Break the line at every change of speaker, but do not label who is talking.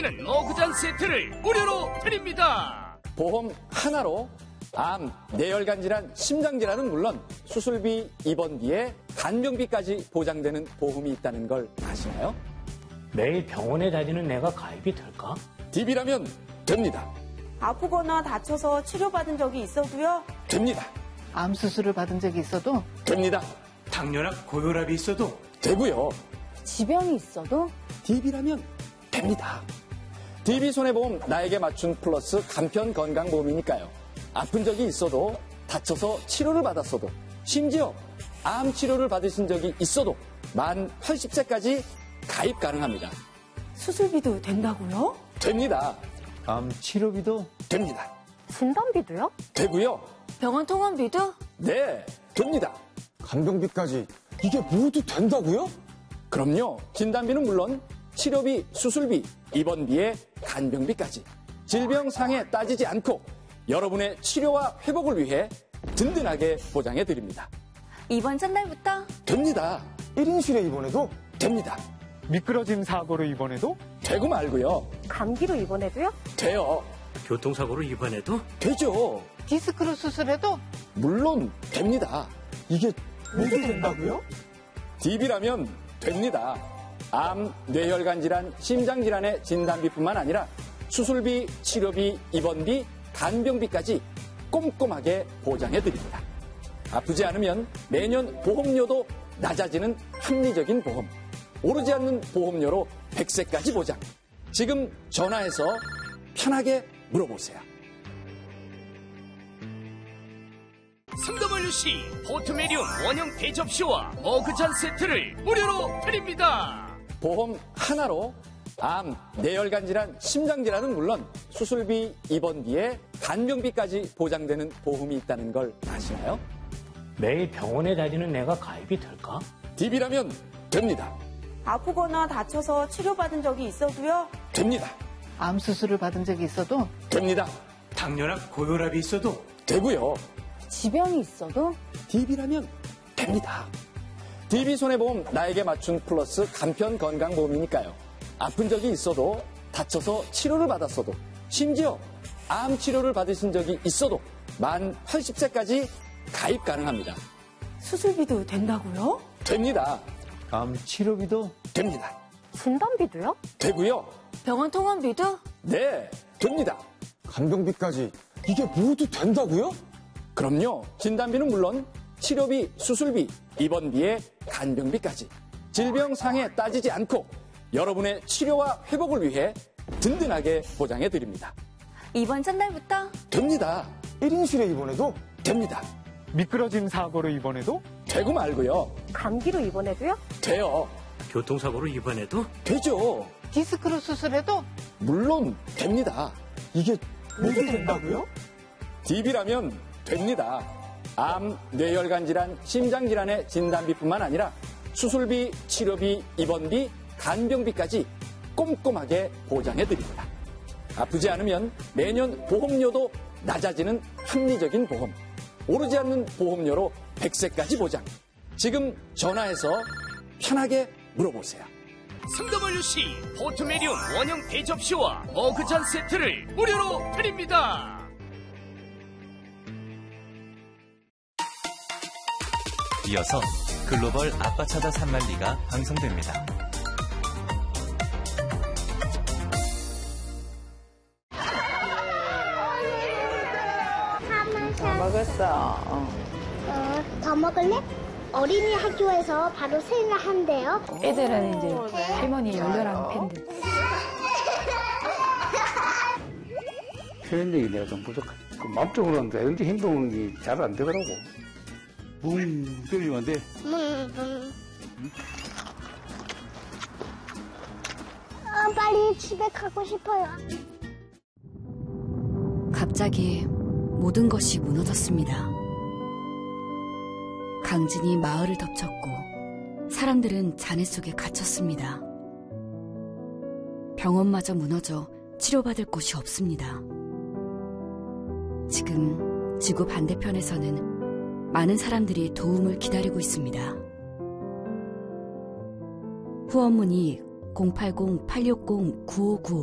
챙기는 머그잔 세트를 무료로 드립니다.
보험 하나로 암, 뇌혈관 질환, 심장 질환은 물론 수술비, 입원비에 간병비까지 보장되는 보험이 있다는 걸 아시나요?
매일 병원에 다니는 내가 가입이 될까?
DB라면 됩니다.
아프거나 다쳐서 치료받은 적이 있어도요?
됩니다.
암 수술을 받은 적이 있어도
됩니다.
당뇨나 고혈압이 있어도
되고요.
지병이 있어도
DB라면 됩니다. DB 손해보험 나에게 맞춘 플러스 간편 건강보험이니까요. 아픈 적이 있어도 다쳐서 치료를 받았어도 심지어 암 치료를 받으신 적이 있어도 만 80세까지 가입 가능합니다.
수술비도 된다고요?
됩니다.
암 치료비도
됩니다.
진단비도요?
되고요.
병원 통원비도?
네, 됩니다.
간병비까지 이게 모두 된다고요?
그럼요. 진단비는 물론 치료비, 수술비, 입원비에 간병비까지 질병 상해 따지지 않고 여러분의 치료와 회복을 위해 든든하게 보장해 드립니다.
이번 첫날부터?
됩니다.
1인실에 입원해도
됩니다.
미끄러짐 사고로 입원해도
되고 말고요.
감기로 입원해도요?
돼요.
교통사고로 입원해도
되죠.
디스크로 수술해도
물론 됩니다.
이게 모두 된다고요?
DB라면 됩니다. 암, 뇌혈관 질환, 심장 질환의 진단비뿐만 아니라 수술비, 치료비, 입원비, 간병비까지 꼼꼼하게 보장해 드립니다. 아프지 않으면 매년 보험료도 낮아지는 합리적인 보험. 오르지 않는 보험료로 100세까지 보장. 지금 전화해서 편하게 물어보세요.
상담원유씨 포트메리움 원형 대접시와 머그잔 세트를 무료로 드립니다.
보험 하나로 암, 뇌혈관 질환, 심장 질환은 물론 수술비, 입원비에 간병비까지 보장되는 보험이 있다는 걸 아시나요?
매일 병원에 다니는 내가 가입이 될까?
DB라면 됩니다.
아프거나 다쳐서 치료받은 적이 있어도요?
됩니다.
암 수술을 받은 적이 있어도
됩니다.
당뇨나 고혈압이 있어도
되고요.
지병이 있어도
DB라면 됩니다. DB 손해보험 나에게 맞춘 플러스 간편 건강보험이니까요. 아픈 적이 있어도 다쳐서 치료를 받았어도 심지어 암 치료를 받으신 적이 있어도 만 80세까지 가입 가능합니다.
수술비도 된다고요?
됩니다.
암 치료비도
됩니다.
진단비도요?
되고요.
병원 통원비도?
네, 됩니다.
간병비까지 이게 모두 된다고요?
그럼요. 진단비는 물론 치료비, 수술비, 입원비에 간병비까지 질병 상해 따지지 않고 여러분의 치료와 회복을 위해 든든하게 보장해 드립니다.
이번 첫날부터?
됩니다.
1인실에 입원해도
됩니다.
미끄러짐 사고로 입원해도
되고 말고요.
감기로 입원해도요?
돼요.
교통사고로 입원해도
되죠.
디스크로 수술해도
물론 됩니다.
이게 모두 된다고요?
DB라면 됩니다. 암, 뇌혈관 질환, 심장 질환의 진단비뿐만 아니라 수술비, 치료비, 입원비, 간병비까지 꼼꼼하게 보장해 드립니다. 아프지 않으면 매년 보험료도 낮아지는 합리적인 보험. 오르지 않는 보험료로 100세까지 보장. 지금 전화해서 편하게 물어보세요.
상담원유씨 포트메리움 원형 대접시와 머그잔 세트를 무료로 드립니다.
이어서 글로벌 아빠 찾아 산말리가 방송됩니다.
다 먹었어.
더 먹을래? 어린이 학교에서 바로 세일을 한대요.
애들은 이제 할머니 열렬한 팬들.
표현력이 내가 좀 부족해. 마음적으로는 되는데 행동이 잘 안 되더라고. 붕 때리면 안 돼.
빨리 집에 가고 싶어요.
갑자기 모든 것이 무너졌습니다. 강진이 마을을 덮쳤고 사람들은 잔해 속에 갇혔습니다. 병원마저 무너져 치료받을 곳이 없습니다. 지금 지구 반대편에서는 많은 사람들이 도움을 기다리고 있습니다. 후원문의 080-860-9595